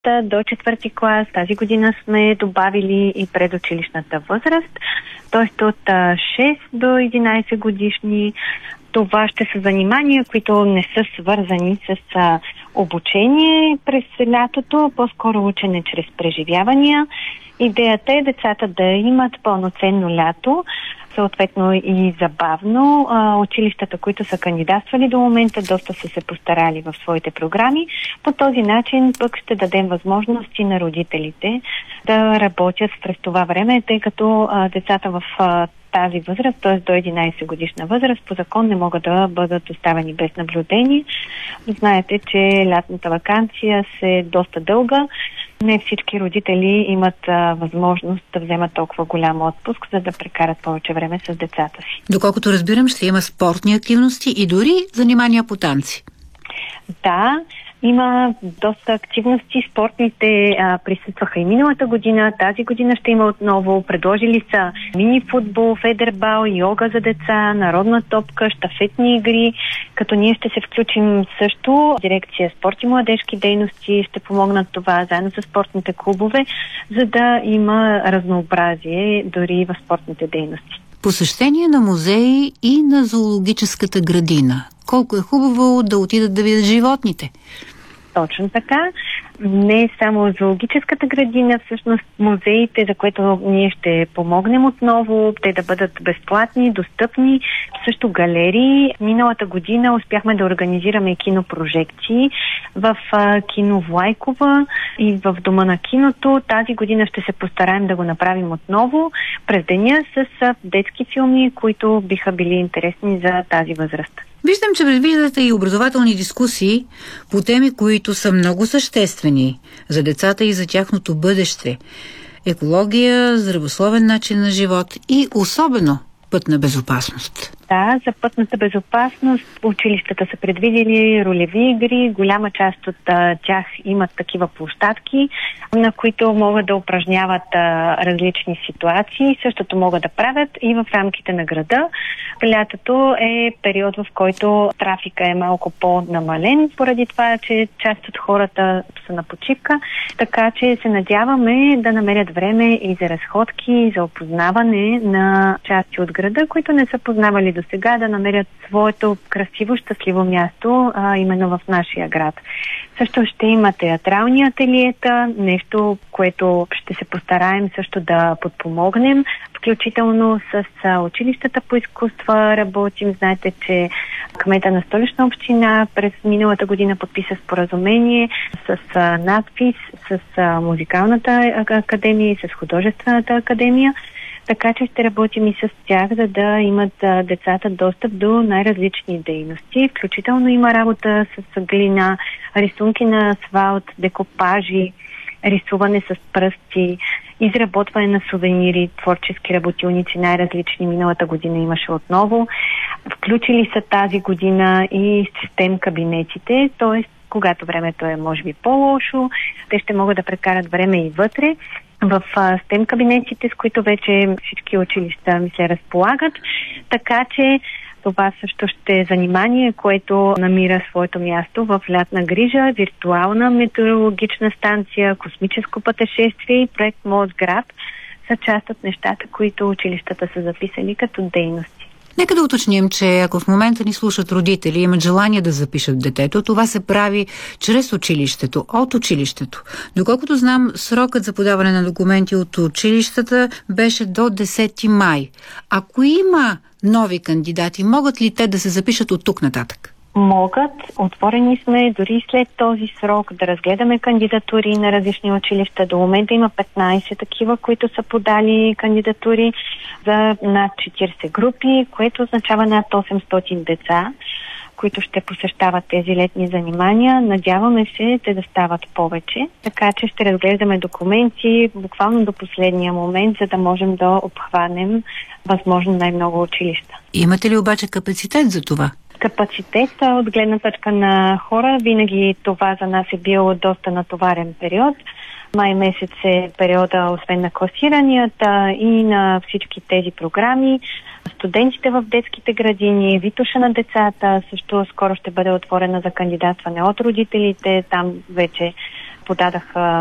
до 4-ти клас. Тази година сме добавили и предучилищната възраст, т.е. от 6 до 11 годишни. Това ще са занимания, които не са свързани с обучение през лятото, по-скоро учене чрез преживявания. Идеята е децата да имат пълноценно лято, съответно и забавно. Училищата, които са кандидатствали до момента, доста са се постарали в своите програми. По този начин пък ще дадем възможности на родителите да работят през това време, тъй като децата в тази възраст, т.е. до 11 годишна възраст, по закон не могат да бъдат оставени без наблюдение. Знаете, че лятната ваканция е доста дълга. Не всички родители имат възможност да вземат толкова голям отпуск, за да прекарат повече време с децата си. Доколкото разбирам, ще има спортни активности и дори занимания по танци. Да, има доста активности. Спортните присъстваха и миналата година. Тази година ще има отново. Предложили са мини-футбол, федербал, йога за деца, народна топка, щафетни игри. Като ние ще се включим също. Дирекция спорт и младежки дейности ще помогнат това заедно с спортните клубове, за да има разнообразие дори в спортните дейности. Посещение на музеи и на зоологическата градина. Колко е хубаво да отидат да видят животните. Точно така. Не само зоологическата градина, всъщност музеите, за което ние ще помогнем отново, те да бъдат безплатни, достъпни. Също галерии. Миналата година успяхме да организираме кинопрожекции в кино Влайкова и в Дома на киното. Тази година ще се постараем да го направим отново през деня с детски филми, които биха били интересни за тази възраст. Виждам, че предвиждате и образователни дискусии по теми, които са много съществени за децата и за тяхното бъдеще. Екология, здравословен начин на живот и особено пътна безопасност. Да, за пътната безопасност училищата са предвидели ролеви игри. Голяма част от тях имат такива площадки, на които могат да упражняват различни ситуации. Същото могат да правят и в рамките на града. Лятото е период, в който трафика е малко по-намален, поради това, че част от хората са на почивка. Така че се надяваме да намерят време и за разходки, и за опознаване на части от града, които не са познавали до сега, да намерят своето красиво, щастливо място, именно в нашия град. Също ще има театрални ателиета, нещо, което ще се постараем също да подпомогнем, включително с училищата по изкуства работим. Знаете, че кмета на Столична община през миналата година подписа споразумение с надпис, с музикалната академия и с художествената академия. Така че ще работим и с тях, за да имат децата достъп до най-различни дейности. Включително има работа с глина, рисунки на асфалт, декопажи, рисуване с пръсти, изработване на сувенири, творчески работилници, най-различни. Миналата година имаше отново. Включили са тази година и систем кабинетите, т.е. когато времето е може би по-лошо, те ще могат да прекарат време и вътре в STEM кабинетите, с които вече всички училища се разполагат. Така че това също ще е занимание, което намира своето място в лятна грижа, виртуална метеорологична станция, космическо пътешествие и проект Моят град са част от нещата, които училищата са записали като дейности. Нека да уточним, че ако в момента ни слушат родители и имат желание да запишат детето, това се прави чрез училището, от училището. Доколкото знам, срокът за подаване на документи от училищата беше до 10 май. Ако има нови кандидати, могат ли те да се запишат от тук нататък? Могат. Отворени сме дори след този срок да разгледаме кандидатури на различни училища. До момента има 15 такива, които са подали кандидатури за над 40 групи, което означава над 800 деца, които ще посещават тези летни занимания. Надяваме се те да стават повече, така че ще разглеждаме документи буквално до последния момент, за да можем да обхванем възможно най-много училища. Имате ли обаче капацитет за това? Капацитета от гледна точка на хора, винаги това за нас е бил доста натоварен период. Май месец е периода, освен на класиранията и на всички тези програми. Студентите в детските градини, Витоша на децата също скоро ще бъде отворена за кандидатстване от родителите. Там вече подадах